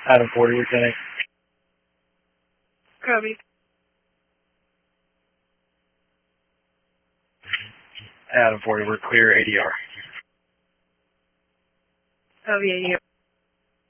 Adam 40, Lieutenant. Copy. Adam 40, we're clear ADR. Copy, ADR.